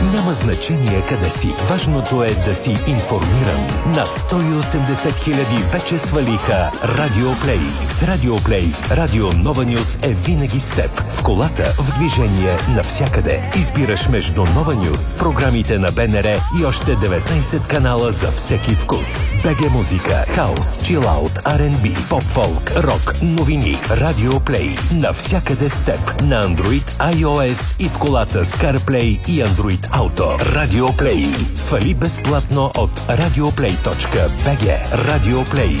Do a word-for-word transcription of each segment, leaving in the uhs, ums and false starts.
Няма значение къде си. Важното е да си информиран. Над сто и осемдесет хиляди вече свалиха Радио Плей. С Радио Плей Радио Нова Нюс е винаги с теб. В колата, в движение, навсякъде. Избираш между Нова Нюс, програмите на БНР и още деветнайсет канала за всеки вкус. БГ музика, хаус, чилаут, Ар енд Би, поп-фолк, рок, новини. Радио Плей. Навсякъде с теб. На Android, iOS и в колата с CarPlay и Android Auto. Радио Плей. Свали безплатно от радиоплей точка би джи. Радио Плей.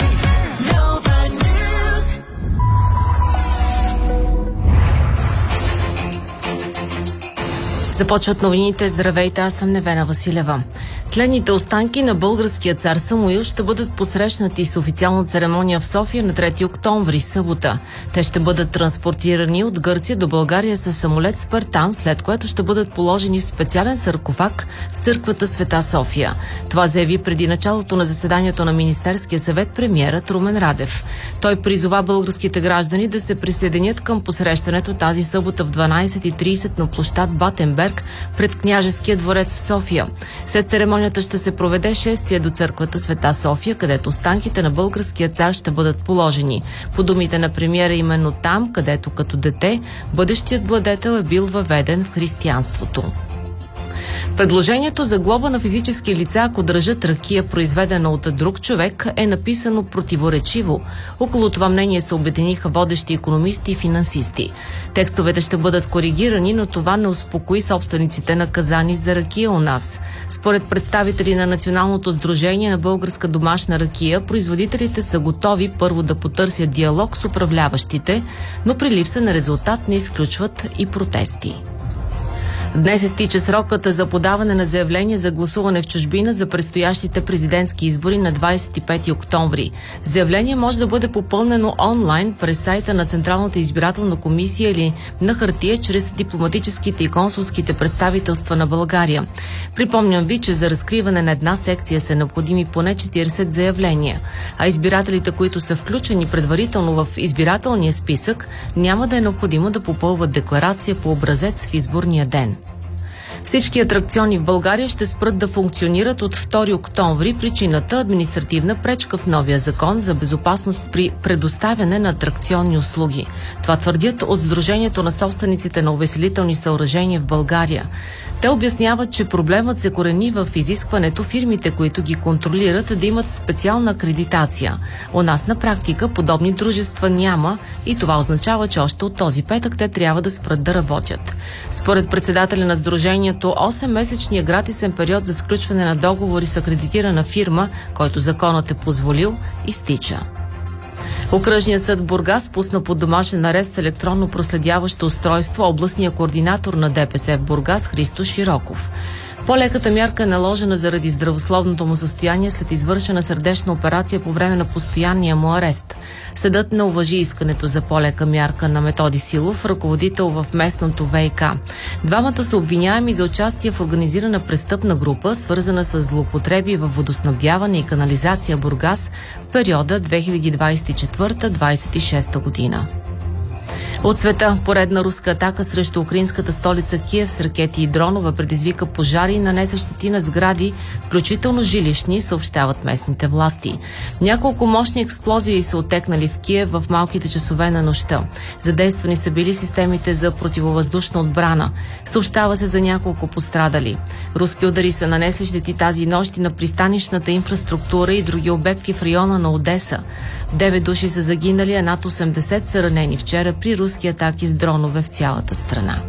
Започват новините. Здравейте, аз съм Невена Василева. Тленните останки на българския цар Самуил ще бъдат посрещнати с официална церемония в София на трети октомври, събота. Те ще бъдат транспортирани от Гърция до България с самолет Спартан, след което ще бъдат положени в специален саркофаг в църквата Света София. Това заяви преди началото на заседанието на Министерския съвет премиерът Румен Радев. Той призова българските граждани да се присъединят към посрещането тази събота в дванайсет и трийсет на площад Батенберг пред Княжеския дворец в София. След церемонията ще се проведе шествие до църквата Света София, където останките на българския цар ще бъдат положени. По думите на премиера, именно там, където като дете бъдещият владетел е бил въведен в християнството. Предложението за глоба на физически лица, ако държат ракия, произведена от друг човек, е написано противоречиво. Около това мнение се обединиха водещи икономисти и финансисти. Текстовете ще бъдат коригирани, но това не успокои собствениците на казани за ракия у нас. Според представители на Националното сдружение на българска домашна ракия, производителите са готови първо да потърсят диалог с управляващите, но при липса на резултат не изключват и протести. Днес изтича срокът за подаване на заявление за гласуване в чужбина за предстоящите президентски избори на двадесет и пети октомври. Заявление може да бъде попълнено онлайн през сайта на Централната избирателна комисия или на хартия чрез дипломатическите и консулските представителства на България. Припомням ви, че за разкриване на една секция са необходими поне четирийсет заявления, а избирателите, които са включени предварително в избирателния списък, няма да е необходимо да попълват декларация по образец в изборния ден. Всички атракциони в България ще спрат да функционират от втори октомври. Причината – административна пречка в новия закон за безопасност при предоставяне на атракционни услуги. Това твърдят от Сдружението на собствениците на увеселителни съоръжения в България. Те обясняват, че проблемът се корени в изискването фирмите, които ги контролират, да имат специална акредитация. У нас на практика подобни дружества няма и това означава, че още от този петък те трябва да спрат да работят. Според председателя на Сдружението, осеммесечният гратисен период за сключване на договори с акредитирана фирма, който законът е позволил, изтича. Окръжният съд в Бургас пусна под домашен арест електронно проследяващо устройство областния координатор на ДПС в Бургас Христо Широков. По-леката мярка е наложена заради здравословното му състояние след извършена сърдечна операция по време на постоянния му арест. Съдът не уважи искането за по-лека мярка на Методи Силов, ръководител в местното ВиК. Двамата са обвиняеми за участие в организирана престъпна група, свързана с злоупотреби във водоснабдяване и канализация Бургас в периода две хиляди двадесет и четвърта - двадесет и шеста година. От света, поредна руска атака срещу украинската столица Киев с ракети и дронове предизвика пожари и нанесе щети на сгради, включително жилищни, съобщават местните власти. Няколко мощни експлозии са отекнали в Киев в малките часове на нощта. Задействани са били системите за противовъздушна отбрана. Съобщава се за няколко пострадали. Руски удари са нанесли щети тази нощ на пристанищната инфраструктура и други обекти в района на Одеса. Девет души са загинали, а над осемдесет са ранени вчера при руски атаки с дронове в цялата страна.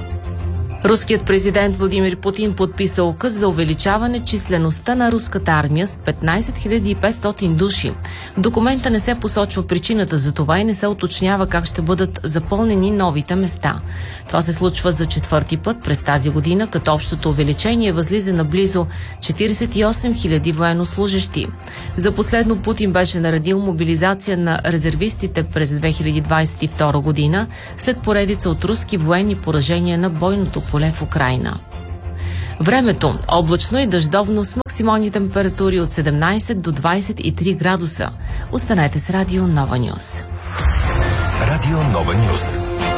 Руският президент Владимир Путин подписа указ за увеличаване числеността на руската армия с петнайсет хиляди и петстотин души. В документа не се посочва причината за това и не се уточнява как ще бъдат запълнени новите места. Това се случва за четвърти път през тази година, като общото увеличение възлиза на близо четирийсет и осем хиляди военнослужещи. За последно Путин беше наредил мобилизация на резервистите през две хиляди двадесет и втора година след поредица от руски военни поражения на бойното поле в Украйна. Времето – облачно и дъждовно с максимални температури от седемнайсет до двадесет и три градуса. Останете с Радио Нова Нюс. Радио Нова Нюс.